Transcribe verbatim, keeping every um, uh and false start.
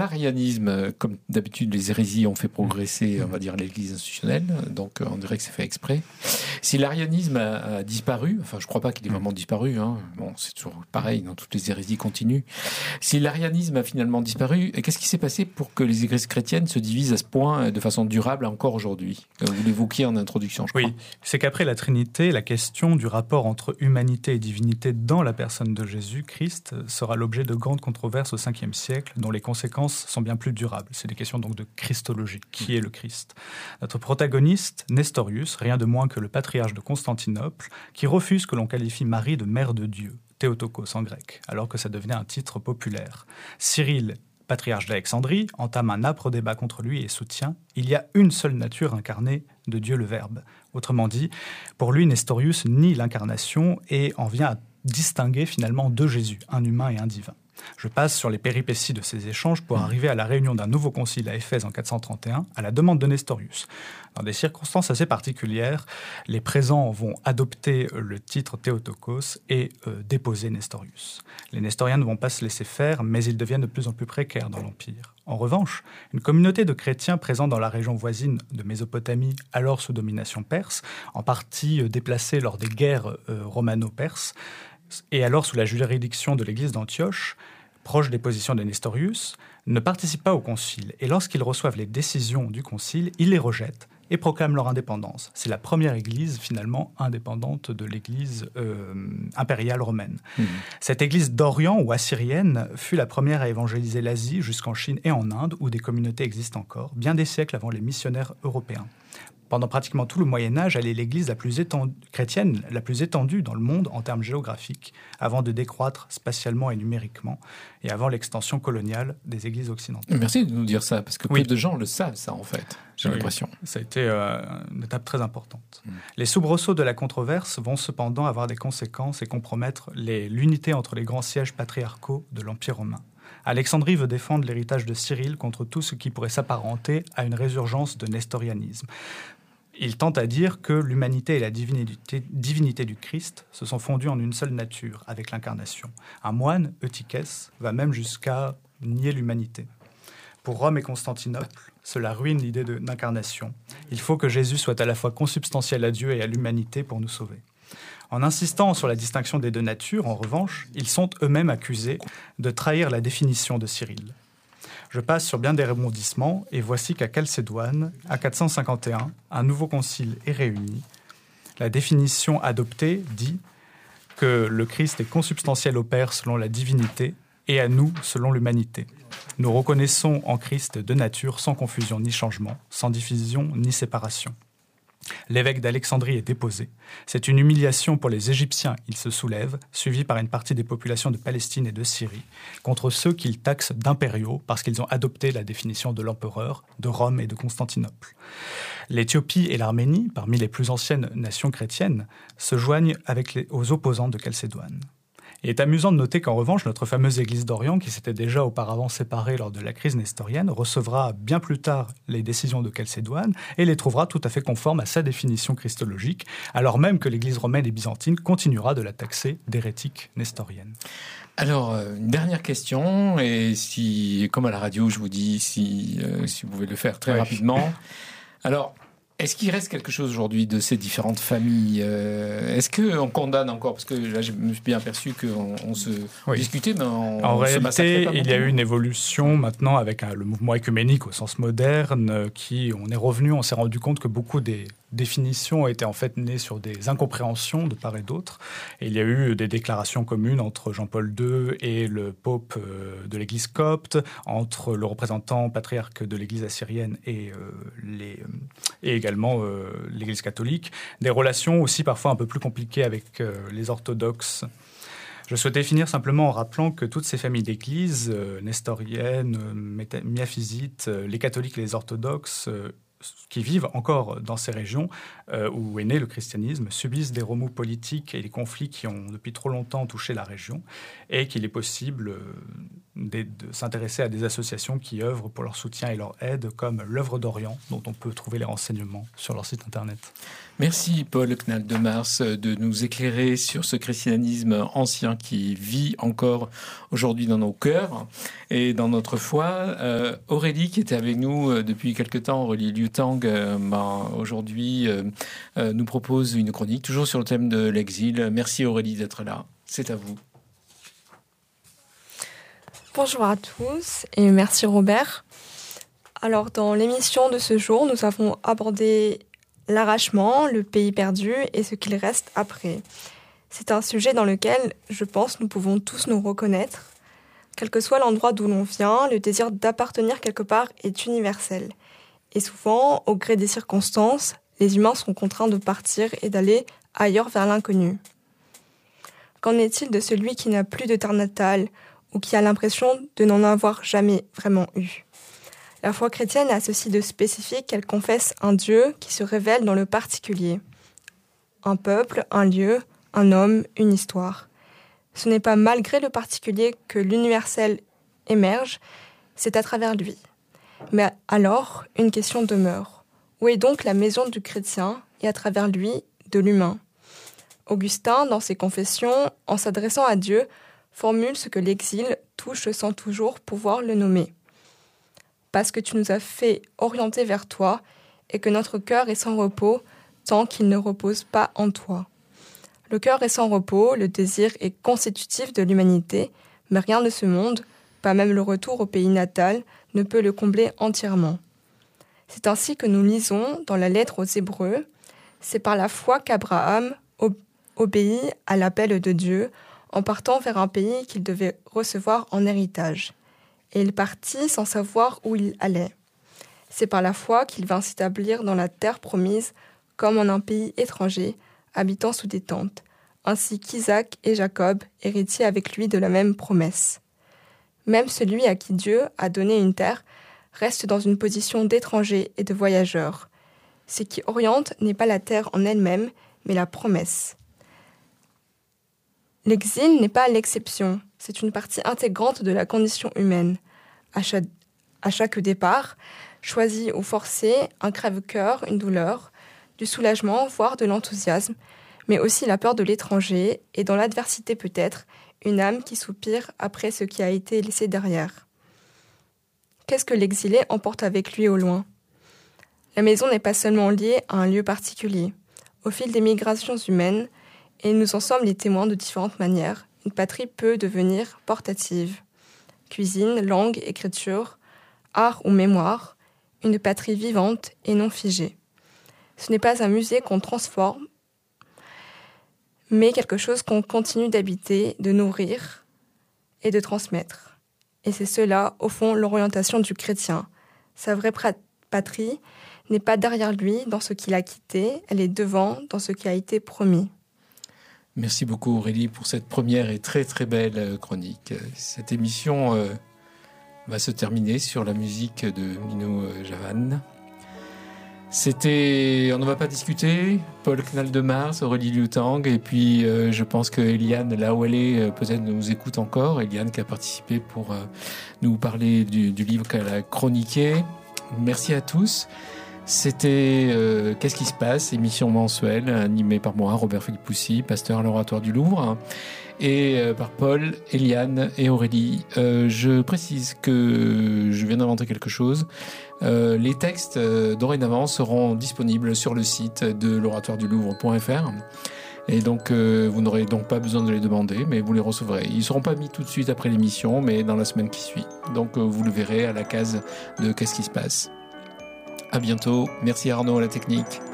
L'arianisme, comme d'habitude, les hérésies ont fait progresser, on va dire, l'Église institutionnelle, donc on dirait que c'est fait exprès. Si l'arianisme a, a disparu, enfin je ne crois pas qu'il ait vraiment disparu, hein. Bon, c'est toujours pareil, dans toutes les hérésies continuent. Si l'arianisme a finalement disparu, qu'est-ce qui s'est passé pour que les églises chrétiennes se divisent à ce point de façon durable encore aujourd'hui ? Vous l'évoquiez en introduction, je crois. Oui, c'est qu'après la Trinité, la question du rapport entre humanité et divinité dans la personne de Jésus-Christ sera l'objet de grandes controverses au cinquième siècle, dont les conséquences sont bien plus durables. C'est des questions donc de christologie. Qui est le Christ ? Notre protagoniste, Nestorius, rien de moins que le patriarche de Constantinople, qui refuse que l'on qualifie Marie de mère de Dieu, Théotokos en grec, alors que ça devenait un titre populaire. Cyril, patriarche d'Alexandrie, entame un âpre débat contre lui et soutient « Il y a une seule nature incarnée de Dieu le Verbe ». Autrement dit, pour lui, Nestorius nie l'incarnation et en vient à distinguer finalement deux Jésus, un humain et un divin. Je passe sur les péripéties de ces échanges pour arriver à la réunion d'un nouveau concile à Éphèse en quatre cent trente et un, à la demande de Nestorius. Dans des circonstances assez particulières, les présents vont adopter le titre Théotokos et euh, déposer Nestorius. Les Nestoriens ne vont pas se laisser faire, mais ils deviennent de plus en plus précaires dans l'Empire. En revanche, une communauté de chrétiens présents dans la région voisine de Mésopotamie, alors sous domination perse, en partie déplacés lors des guerres euh, romano-perses, et alors sous la juridiction de l'église d'Antioche, proche des positions de Nestorius, ne participent pas au concile. Et lorsqu'ils reçoivent les décisions du concile, ils les rejettent et proclament leur indépendance. C'est la première église, finalement, indépendante de l'église euh, impériale romaine. Mmh. Cette église d'Orient ou assyrienne fut la première à évangéliser l'Asie jusqu'en Chine et en Inde, où des communautés existent encore, bien des siècles avant les missionnaires européens. Pendant pratiquement tout le Moyen-Âge, elle est l'église la plus étendue, chrétienne la plus étendue dans le monde en termes géographiques, avant de décroître spatialement et numériquement, et avant l'extension coloniale des églises occidentales. Merci de nous dire ça, parce que oui. peu de gens le savent, ça, en fait, j'ai oui, l'impression. Ça a été euh, une étape très importante. Mmh. Les soubresauts de la controverse vont cependant avoir des conséquences et compromettre les, l'unité entre les grands sièges patriarcaux de l'Empire romain. Alexandrie veut défendre l'héritage de Cyril contre tout ce qui pourrait s'apparenter à une résurgence de nestorianisme. Il tente à dire que l'humanité et la divinité, divinité du Christ se sont fondues en une seule nature, avec l'incarnation. Un moine, Eutychès, va même jusqu'à nier l'humanité. Pour Rome et Constantinople, cela ruine l'idée de, d'incarnation. Il faut que Jésus soit à la fois consubstantiel à Dieu et à l'humanité pour nous sauver. En insistant sur la distinction des deux natures, en revanche, ils sont eux-mêmes accusés de trahir la définition de Cyril. Je passe sur bien des rebondissements, et voici qu'à Chalcédoine, à quatre cent cinquante et un, un nouveau concile est réuni. La définition adoptée dit que le Christ est consubstantiel au Père selon la divinité et à nous selon l'humanité. Nous reconnaissons en Christ deux natures sans confusion ni changement, sans division ni séparation. L'évêque d'Alexandrie est déposé. C'est une humiliation pour les Égyptiens. Il se soulève, suivi par une partie des populations de Palestine et de Syrie, contre ceux qu'ils taxent d'impériaux parce qu'ils ont adopté la définition de l'empereur, de Rome et de Constantinople. L'Éthiopie et l'Arménie, parmi les plus anciennes nations chrétiennes, se joignent avec les, aux opposants de Chalcédoine. Il est amusant de noter qu'en revanche, notre fameuse Église d'Orient, qui s'était déjà auparavant séparée lors de la crise nestorienne, recevra bien plus tard les décisions de Chalcédoine et les trouvera tout à fait conformes à sa définition christologique, alors même que l'Église romaine et byzantine continuera de la taxer d'hérétique nestorienne. Alors, une dernière question, et si, comme à la radio, je vous dis si, euh, si vous pouvez le faire très ouais. rapidement. Alors, est-ce qu'il reste quelque chose aujourd'hui de ces différentes familles ? euh, Est-ce qu'on condamne encore ? Parce que là, je me suis bien aperçu qu'on on se oui. discutait, mais on, en on réalité, se massacrait pas. Il y a eu une évolution maintenant avec un, le mouvement œcuménique au sens moderne, qui, on est revenu, on s'est rendu compte que beaucoup des définitions étaient en fait nées sur des incompréhensions de part et d'autre. Et il y a eu des déclarations communes entre Jean-Paul deux et le pope de l'Église copte, entre le représentant patriarche de l'Église assyrienne et, euh, les, et également euh, l'Église catholique. Des relations aussi parfois un peu plus compliquées avec euh, les orthodoxes. Je souhaitais finir simplement en rappelant que toutes ces familles d'églises, euh, nestoriennes, euh, miaphysites, euh, les catholiques et les orthodoxes, euh, qui vivent encore dans ces régions euh, où est né le christianisme subissent des remous politiques et des conflits qui ont depuis trop longtemps touché la région, et qu'il est possible euh, de, de s'intéresser à des associations qui œuvrent pour leur soutien et leur aide, comme l'Œuvre d'Orient, dont on peut trouver les renseignements sur leur site internet. Merci Paul Knall-Demars de nous éclairer sur ce christianisme ancien qui vit encore aujourd'hui dans nos cœurs et dans notre foi. Euh, Aurélie, qui était avec nous depuis quelque temps, Aurélie Liu-Tang, euh, ben, aujourd'hui euh, euh, nous propose une chronique toujours sur le thème de l'exil. Merci Aurélie d'être là. C'est à vous. Bonjour à tous et merci Robert. Alors dans l'émission de ce jour, nous avons abordé l'arrachement, le pays perdu et ce qu'il reste après. C'est un sujet dans lequel, je pense, nous pouvons tous nous reconnaître. Quel que soit l'endroit d'où l'on vient, le désir d'appartenir quelque part est universel. Et souvent, au gré des circonstances, les humains sont contraints de partir et d'aller ailleurs vers l'inconnu. Qu'en est-il de celui qui n'a plus de terre natale ou qui a l'impression de n'en avoir jamais vraiment eu ? La foi chrétienne a ceci de spécifique qu'elle confesse un Dieu qui se révèle dans le particulier. Un peuple, un lieu, un homme, une histoire. Ce n'est pas malgré le particulier que l'universel émerge, c'est à travers lui. Mais alors, une question demeure. Où est donc la maison du chrétien et à travers lui, de l'humain ? Augustin, dans ses Confessions, en s'adressant à Dieu, formule ce que l'exil touche sans toujours pouvoir le nommer. Parce que tu nous as fait orienter vers toi et que notre cœur est sans repos tant qu'il ne repose pas en toi. Le cœur est sans repos, le désir est constitutif de l'humanité, mais rien de ce monde, pas même le retour au pays natal, ne peut le combler entièrement. C'est ainsi que nous lisons dans la lettre aux Hébreux, c'est par la foi qu'Abraham obéit à l'appel de Dieu en partant vers un pays qu'il devait recevoir en héritage. Et il partit sans savoir où il allait. C'est par la foi qu'il vint s'établir dans la terre promise, comme en un pays étranger, habitant sous des tentes, ainsi qu'Isaac et Jacob, héritiers avec lui de la même promesse. Même celui à qui Dieu a donné une terre reste dans une position d'étranger et de voyageur. Ce qui oriente n'est pas la terre en elle-même, mais la promesse. L'exil n'est pas l'exception. C'est une partie intégrante de la condition humaine. À chaque, à chaque départ, choisi ou forcé, un crève-cœur, une douleur, du soulagement, voire de l'enthousiasme, mais aussi la peur de l'étranger et dans l'adversité peut-être, une âme qui soupire après ce qui a été laissé derrière. Qu'est-ce que l'exilé emporte avec lui au loin ? La maison n'est pas seulement liée à un lieu particulier. Au fil des migrations humaines, et nous en sommes les témoins de différentes manières, une patrie peut devenir portative. Cuisine, langue, écriture, art ou mémoire, une patrie vivante et non figée. Ce n'est pas un musée qu'on transforme, mais quelque chose qu'on continue d'habiter, de nourrir et de transmettre. Et c'est cela, au fond, l'orientation du chrétien. Sa vraie patrie n'est pas derrière lui dans ce qu'il a quitté, elle est devant dans ce qui a été promis. Merci beaucoup Aurélie pour cette première et très très belle chronique. Cette émission euh, va se terminer sur la musique de Nino Javan. C'était, on ne va pas discuter, Paul Knall-Demars, Aurélie Liu-Tang, et puis euh, je pense que Eliane, là où elle est, peut-être nous écoute encore. Eliane qui a participé pour euh, nous parler du, du livre qu'elle a chroniqué. Merci à tous. C'était euh, Qu'est-ce qui se passe, émission mensuelle animée par moi, Robert-Philippe Poussy, pasteur à l'Oratoire du Louvre, et euh, par Paul, Eliane et Aurélie. Euh, je précise que je viens d'inventer quelque chose. Euh, les textes euh, dorénavant seront disponibles sur le site de l'oratoire du louvre point f r. Et donc, euh, vous n'aurez donc pas besoin de les demander, mais vous les recevrez. Ils ne seront pas mis tout de suite après l'émission, mais dans la semaine qui suit. Donc, euh, vous le verrez à la case de Qu'est-ce qui se passe. À bientôt. Merci Arnaud à la technique.